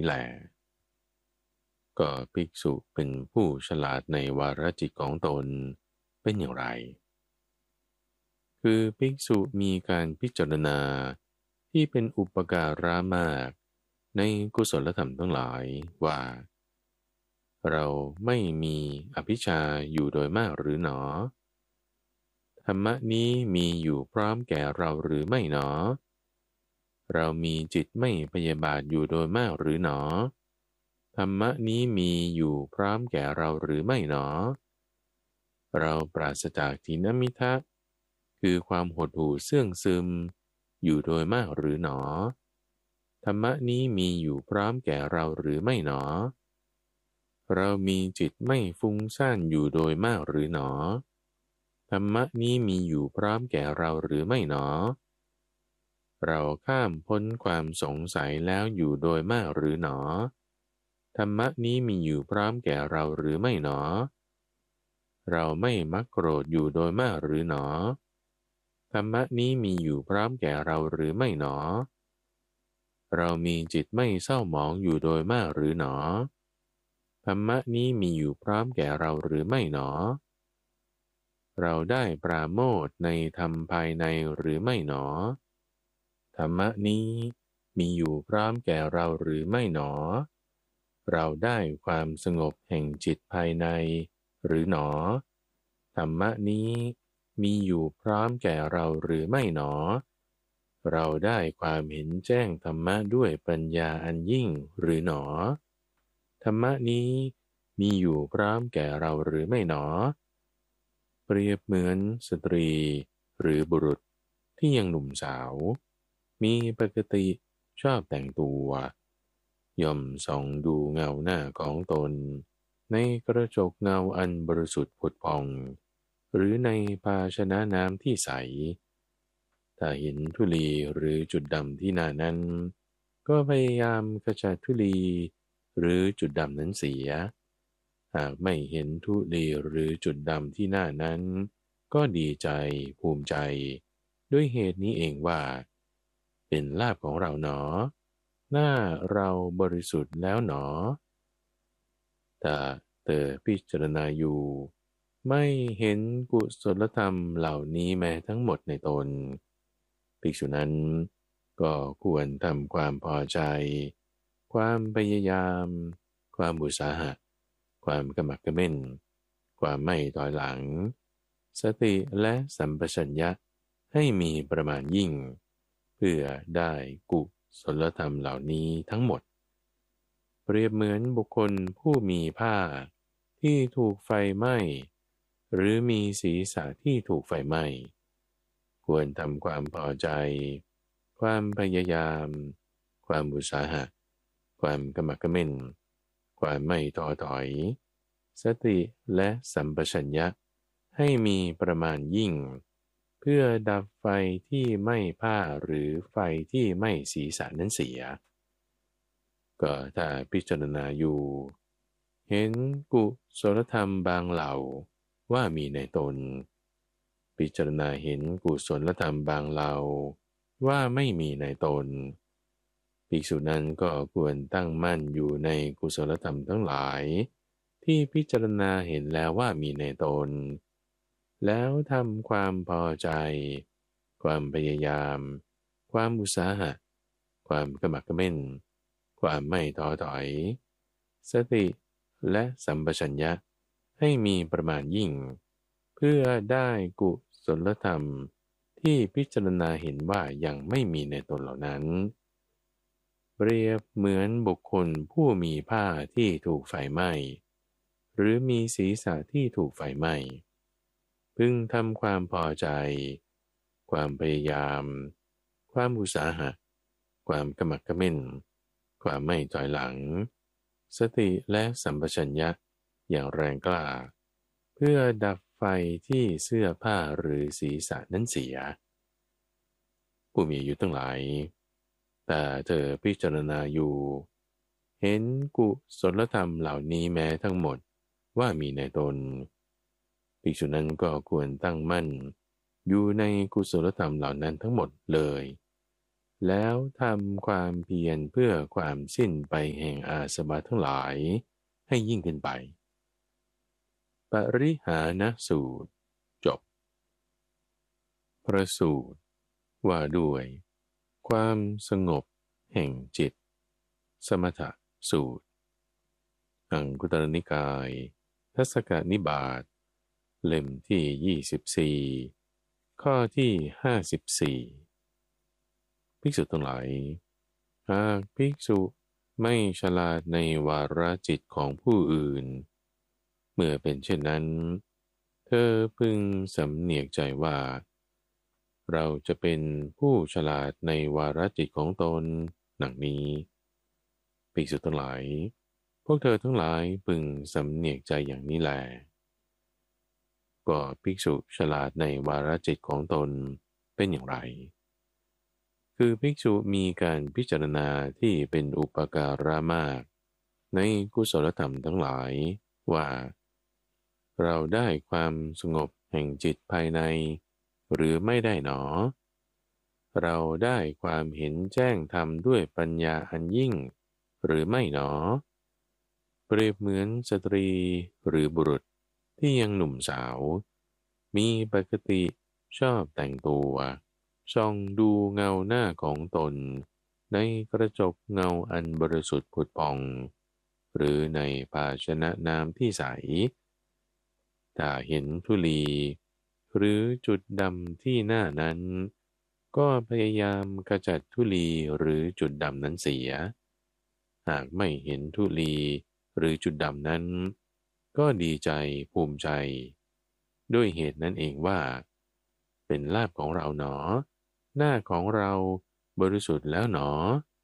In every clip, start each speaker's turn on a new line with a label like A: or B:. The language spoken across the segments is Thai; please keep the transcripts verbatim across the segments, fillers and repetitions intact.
A: แหละก็ภิกษุเป็นผู้ฉลาดในวาระจิตของตนเป็นอย่างไรคือภิกษุมีการพิจารณาที่เป็นอุปการะมากในกุศลธรรมทั้งหลายว่าเราไม่มีอภิชฌาอยู่โดยมากหรือหนอธรรมนี้มีอยู่พร้อมแก่เราหรือไม่หนอเรามีจิตไม่พยาบาทอยู่โดยมากหรือหนอธรรมนี้มีอยู่พร้อมแก่เราหรือไม่หนอเราปราศจากทินมิทะคือความหดหู่เสื่องซึมอยู่โดยมากหรือหนอธรรมนี้มีอยู่พร้อมแก่เราหรือไม่หนอเรามีจิตไม่ฟุ้งซ่านอยู่โดยมากหรือหนอธรรมนี้มีอยู่พร้อมแก่เราหรือไม่หนอเราข้ามพ้นความสงสัยแล้วอยู่โดยมากหรือหนอธรรมนี้มีอยู่พร้อมแก่เราหรือไม่หนอเราไม่มักโกรธอยู่โดยมากหรือหนอธรรมนี้มีอยู่พร้อมแก่เราหรือไม่หนอเรามีจิตไม่เศร้าหมองอยู่โดยมากหรือหนอธรรมนี้มีอยู่พร้อมแก่เราหรือไม่หนอเราได้ปราโมทย์ในธรรมภายในหรือไม่หนอธรรมนี้มีอยู่พร้อมแก่เราหรือไม่หนอเราได้ความสงบแห่งจิตภายในหรือหนอธรรมนี้มีอยู่พร้อมแก่เราหรือไม่หนอเราได้ความเห็นแจ้งธรรมะด้วยปัญญาอันยิ่งหรือหนอธรรมนี้มีอยู่พร้อมแก่เราหรือไม่หนอเปรียบเหมือนสตรีหรือบุรุษที่ยังหนุ่มสาวมีปกติชอบแต่งตัวย่อมส่องดูเงาหน้าของตนในกระจกเงาอันบริสุทธิ์ผุดพองหรือในภาชนะน้ำที่ใสถ้าเห็นธุลีหรือจุดดำที่หน้านั้นก็พยายามขจัดธุลีหรือจุดดำนั้นเสียหากไม่เห็นธุลีหรือจุดดำที่หน้านั้นก็ดีใจภูมิใจด้วยเหตุนี้เองว่าเป็นลาภของเราหนอหน้าเราบริสุทธิ์แล้วหนอแต่เธอพิจารณาอยู่ไม่เห็นกุศลธรรมเหล่านี้แม้ทั้งหมดในตนภิกษุนั้นก็ควรทำความพอใจความพยายามความอุตสาหะความกำมักกะเม่นความไม่ถอยหลังสติและสัมปชัญญะให้มีประมาณยิ่งเพื่อได้กุศลธรรมเหล่านี้ทั้งหมดเปรียบเหมือนบุคคลผู้มีผ้าที่ถูกไฟไหม้หรือมีศีรษะที่ถูกไฟไหม้ควรทำความพอใจความพยายามความอุตสาหะความกำมักกะเม่นความไม่ท้อถอยสติและสัมปชัญญะให้มีประมาณยิ่งเพื่อดับไฟที่ไหม้ผ้าหรือไฟที่ไหม้ศีรษะนั้นเสียก็ถ้าพิจารณาอยู่เห็นกุศลธรรมบางเหล่าว่ามีในตนพิจารณาเห็นกุศลธรรมบางเหล่าว่าไม่มีในตนภิกษุนั้นก็ควรตั้งมั่นอยู่ในกุศลธรรมทั้งหลายที่พิจารณาเห็นแล้วว่ามีในตนแล้วทำความพอใจความพยายามความอุตสาหะความกระหมักกระเม่นความไม่ท้อถอยสติและสัมปชัญญะให้มีประมาณยิ่งเพื่อได้กุศลธรรมที่พิจารณาเห็นว่ายังไม่มีในตนเหล่านั้นเปรียบเหมือนบุคคลผู้มีผ้าที่ถูกไฟไหม้หรือมีศีรษะที่ถูกไฟไหม้พึงทำความพอใจความพยายามความอุตสาหะความกระหมักกระเม่นความไม่ถอยหลังสติและสัมปชัญญะอย่างแรงกล้าเพื่อดับไฟที่เสื้อผ้าหรือศีรษะนั้นเสียผู้มีอายุทั้งหลายแต่เธอพิจารณาอยู่เห็นกุศลธรรมเหล่านี้แม้ทั้งหมดว่ามีในตนภิกษุนั้นก็ควรตั้งมั่นอยู่ในกุศลธรรมเหล่านั้นทั้งหมดเลยแล้วทำความเพียรเพื่อความสิ้นไปแห่งอาสวะทั้งหลายให้ยิ่งขึ้นไปปริหานสูตรจบพระสูตรว่าด้วยความสงบแห่งจิตสมถสูตรอังคุตรนิกายทัศกนิบาตเล่มที่ยี่สิบสี่ข้อที่ห้าสิบสี่ภิกษุทั้งหลายหากภิกษุไม่ฉลาดในวาระจิตของผู้อื่นเมื่อเป็นเช่นนั้นเธอพึงสำเนียกใจว่าเราจะเป็นผู้ฉลาดในวาระจิตของตนดังนี้ภิกษุทั้งหลายพวกเธอทั้งหลายพึงสำเนียกใจอย่างนี้แลก็ภิกษุฉลาดในวาระจิตของตนเป็นอย่างไรคือภิกษุมีการพิจารณาที่เป็นอุปการะมากในกุศลธรรมทั้งหลายว่าเราได้ความสงบแห่งจิตภายในหรือไม่ได้หนอเราได้ความเห็นแจ้งธรรมด้วยปัญญาอันยิ่งหรือไม่หนอเปรียบเหมือนสตรีหรือบุรุษที่ยังหนุ่มสาวมีปกติชอบแต่งตัวส่องดูเงาหน้าของตนในกระจกเงาอันบริสุทธิ์ผุดผ่องหรือในภาชนะน้ำที่ใสถ้าเห็นธุลีหรือจุดดำที่หน้านั้นก็พยายามกระจัดธุลีหรือจุดดำนั้นเสียหากไม่เห็นธุลีหรือจุดดำนั้นก็ดีใจภูมิใจด้วยเหตุนั้นเองว่าเป็นลาภของเราหนอหน้าของเราบริสุทธิ์แล้วหนอ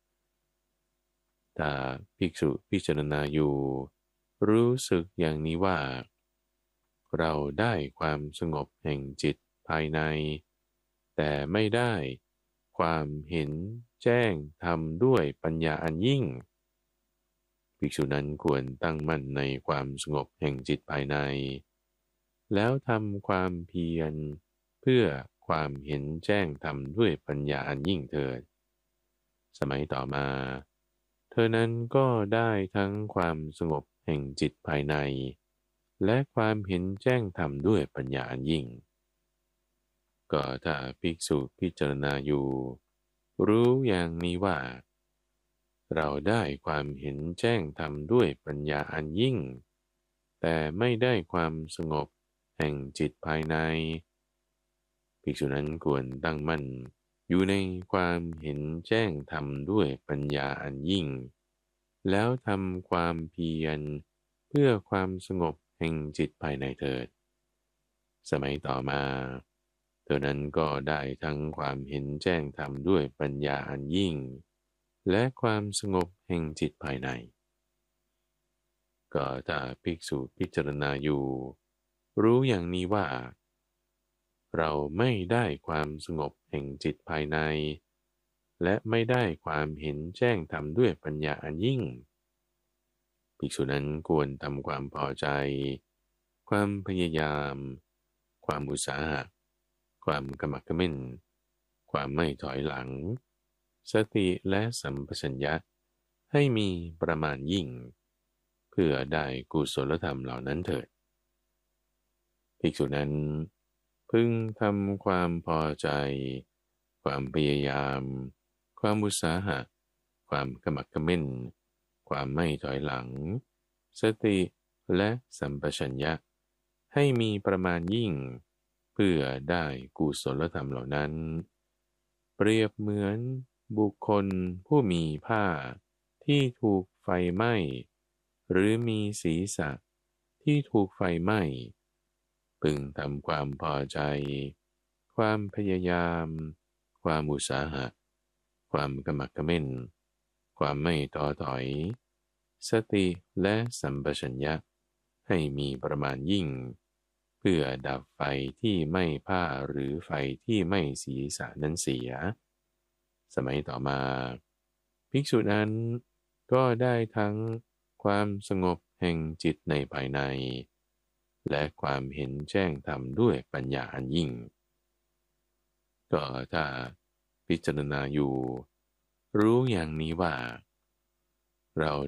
A: ถ้าภิกษุพิจารณาอยู่รู้สึกอย่างนี้ว่าเราได้ความสงบแห่งจิตภายในแต่ไม่ได้ความเห็นแจ้งธรรมด้วยปัญญาอันยิ่งภิกษุนั้นควรตั้งมั่นในความสงบแห่งจิตภายในแล้วทำความเพียรเพื่อความเห็นแจ้งธรรมด้วยปัญญาอันยิ่งเถิดสมัยต่อมาเธอนั้นก็ได้ทั้งความสงบแห่งจิตภายในและความเห็นแจ้งธรรมด้วยปัญญาอันยิ่งก็ถ้าภิกษุพิจารณาอยู่รู้อย่างนี้ว่าเราได้ความเห็นแจ้งธรรมด้วยปัญญาอันยิ่งแต่ไม่ได้ความสงบแห่งจิตภายในภิกษุนั้นควรตั้งมั่นอยู่ในความเห็นแจ้งธรรมด้วยปัญญาอันยิ่งแล้วทำความเพียรเพื่อความสงบแห่งจิตภายในเถิดสมัยต่อมาเธอนั้นก็ได้ทั้งความเห็นแจ้งธรรมด้วยปัญญาอันยิ่งและความสงบแห่งจิตภายในก็ถ้าภิกษุพิจารณาอยู่รู้อย่างนี้ว่าเราไม่ได้ความสงบแห่งจิตภายในและไม่ได้ความเห็นแจ้งธรรมด้วยปัญญาอันยิ่งภิกษุนั้นควรทำความพอใจความพยายามความอุตสาหะความกำมักกะเม่นความไม่ถอยหลังสติและสัมปชัญญะให้มีประมาณยิ่งเพื่อได้กุศลธรรมเหล่านั้นเถิดภิกษุนั้นพึงทำความพอใจความพยายามความอุตสาหะความกำมักกะเม่นความไม่ถอยหลังสติและสัมปชัญญะให้มีประมาณยิ่งเพื่อได้กุศลธรรมเหล่านั้นเปรียบเหมือนบุคคลผู้มีผ้าที่ถูกไฟไหม้หรือมีศีรษะที่ถูกไฟไหม้พึงทำความพอใจความพยายามความอุตสาหะความกำหมักเขม้นความไม่ท้อถอยสติและสัมปชัญญะให้มีประมาณยิ่งเพื่อดับไฟที่ไม่ผ้าหรือไฟที่ไม่ศีรษะนั้นเสียสมัยต่อมาภิกษุนั้นก็ได้ทั้งความสงบแห่งจิตในภายในและความเห็นแจ้งธรรมด้วยปัญญาอันยิ่งก็ถ้าพิจารณาอยู่รู้อย่างนี้ว่าเรา